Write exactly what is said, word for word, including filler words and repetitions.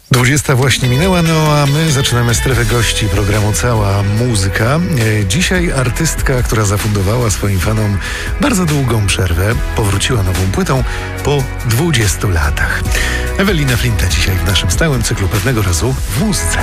dwudziesta właśnie minęła, no a my zaczynamy strefę gości programu Cała Muzyka. Dzisiaj artystka, która zafundowała swoim fanom bardzo długą przerwę, powróciła nową płytą po dwudziestu latach. Ewelina Flinta dzisiaj w naszym stałym cyklu Pewnego Razu w muzyce.